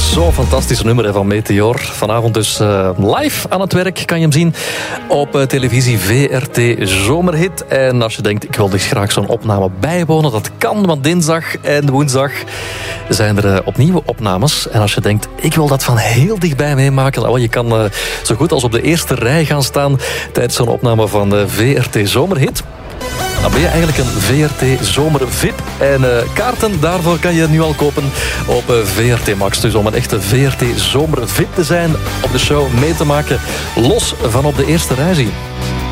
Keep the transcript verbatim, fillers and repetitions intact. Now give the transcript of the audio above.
Zo'n fantastisch nummer van Meteor. Vanavond dus uh, live aan het werk kan je hem zien op uh, televisie V R T Zomerhit. En als je denkt, ik wil dus graag zo'n opname bijwonen, dat kan, want dinsdag en woensdag zijn er uh, opnieuw opnames. En als je denkt, ik wil dat van heel dichtbij meemaken, well, je kan uh, zo goed als op de eerste rij gaan staan tijdens zo'n opname van uh, V R T Zomerhit. Dan ben je eigenlijk een V R T Zomer V I P. En uh, kaarten daarvoor kan je nu al kopen op uh, V R T Max. Dus om een echte V R T Zomer V I P te zijn, op de show mee te maken, los van op de eerste rij zien.